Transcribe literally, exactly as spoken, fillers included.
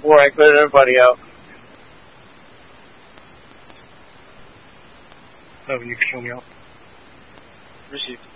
before I cleared everybody out. Oh, you can kill me out. Received.